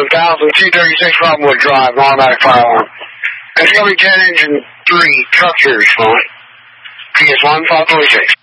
236 Robinwood Drive, automatic firearm. SW10 engine 3, truck series, PS1, 526.